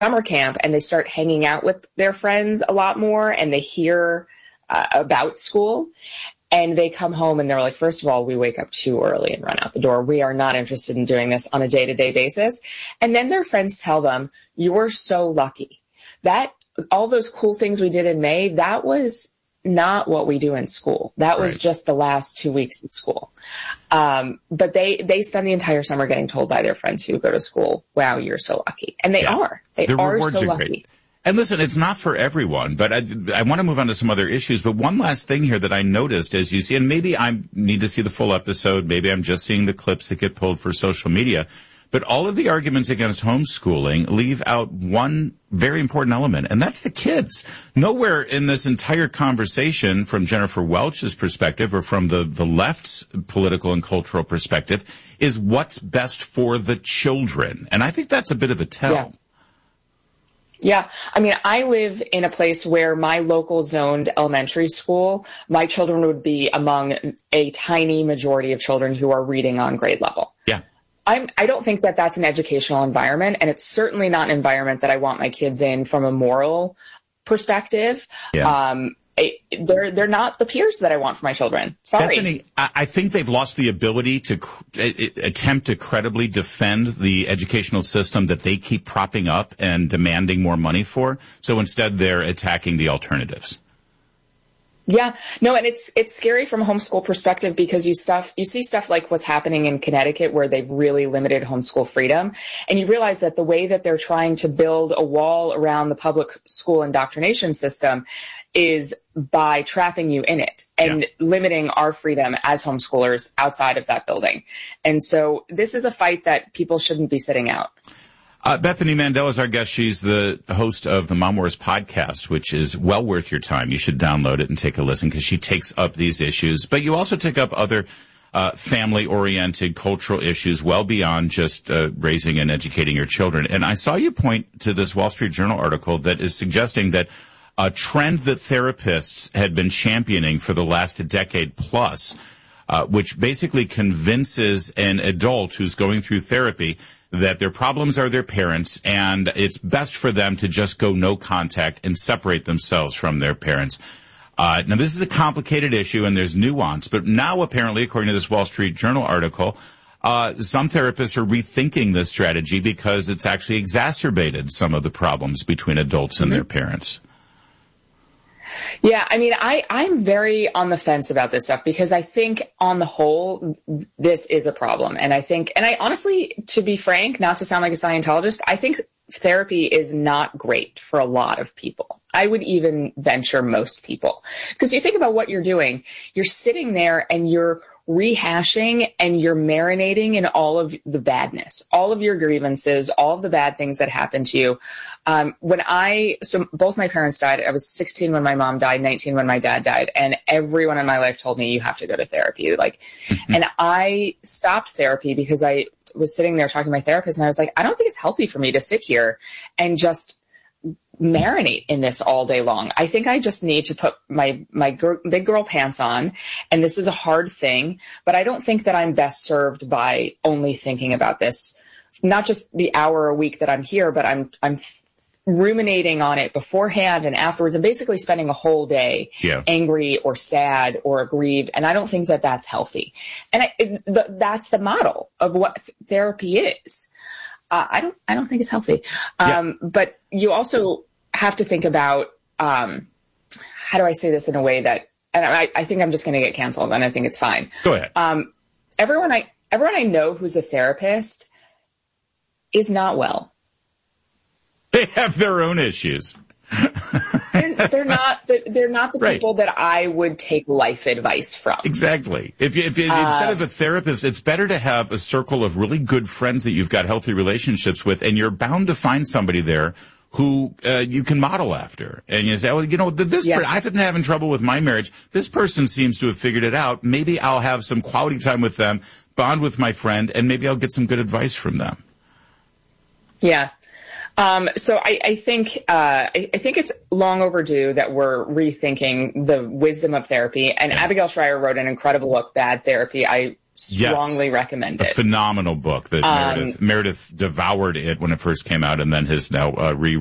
summer camp and they start hanging out with their friends a lot more and they hear about school. And they come home and they're like, first of all, we wake up too early and run out the door. We are not interested in doing this on a day-to-day basis. And then their friends tell them, you're so lucky. That all those cool things we did in May, that was not what we do in school. That was just the last 2 weeks in school. But they spend the entire summer getting told by their friends who go to school, wow, you're so lucky. And they are. They are so lucky. Great. And listen, it's not for everyone, but I want to move on to some other issues. But one last thing here that I noticed as you see, and maybe I need to see the full episode, maybe I'm just seeing the clips that get pulled for social media, but all of the arguments against homeschooling leave out one very important element, and that's the kids. Nowhere in this entire conversation from Jennifer Welch's perspective or from the left's political and cultural perspective is what's best for the children. And I think that's a bit of a tell. Yeah. Yeah. I mean, I live in a place where my local zoned elementary school, my children would be among a tiny majority of children who are reading on grade level. Yeah. I don't think that that's an educational environment, and it's certainly not an environment that I want my kids in from a moral perspective. Yeah. They're not the peers that I want for my children. Sorry. Bethany, I think they've lost the ability to attempt to credibly defend the educational system that they keep propping up and demanding more money for. So instead, they're attacking the alternatives. Yeah, no, and it's scary from a homeschool perspective because you see stuff like what's happening in Connecticut where they've really limited homeschool freedom. And you realize that the way that they're trying to build a wall around the public school indoctrination system is by trapping you in it and limiting our freedom as homeschoolers outside of that building. And so this is a fight that people shouldn't be sitting out. Bethany Mandel is our guest. She's the host of the Mom Wars podcast, which is well worth your time. You should download it and take a listen because she takes up these issues. But you also take up other family-oriented cultural issues well beyond just raising and educating your children. And I saw you point to this Wall Street Journal article that is suggesting that a trend that therapists had been championing for the last decade plus, which basically convinces an adult who's going through therapy that their problems are their parents and it's best for them to just go no contact and separate themselves from their parents. Now, this is a complicated issue and there's nuance, but now apparently, according to this Wall Street Journal article, some therapists are rethinking this strategy because it's actually exacerbated some of the problems between adults and their parents. Yeah, I mean, I'm very on the fence about this stuff because I think on the whole, this is a problem. And I honestly, to be frank, not to sound like a Scientologist, I think therapy is not great for a lot of people. I would even venture most people. Because you think about what you're doing, you're sitting there and you're rehashing and you're marinating in all of the badness, all of your grievances, all of the bad things that happened to you. So both my parents died. I was 16 when my mom died, 19 when my dad died. And everyone in my life told me you have to go to therapy. And I stopped therapy because I was sitting there talking to my therapist and I was like, I don't think it's healthy for me to sit here and just marinate in this all day long. I think I just need to put my big girl pants on, and this is a hard thing, but I don't think that I'm best served by only thinking about this, not just the hour a week that I'm here, but I'm ruminating on it beforehand and afterwards. I'm basically spending a whole day angry or sad or aggrieved, and I don't think that that's healthy. And that's the model of what therapy is. I don't think it's healthy. But you also have to think about, how do I say this in a way that, and I think I'm just going to get canceled and I think it's fine. Go ahead. Everyone I know who's a therapist is not well. They have their own issues. They're not the people that I would take life advice from. Exactly. If instead of a therapist, it's better to have a circle of really good friends that you've got healthy relationships with, and you're bound to find somebody there who you can model after. And you say, well, I've been having trouble with my marriage. This person seems to have figured it out. Maybe I'll have some quality time with them, bond with my friend, and maybe I'll get some good advice from them. Yeah. So I think it's long overdue that we're rethinking the wisdom of therapy. And Abigail Shrier wrote an incredible book, Bad Therapy. I strongly recommend A it. phenomenal book that Meredith devoured it when it first came out and then has now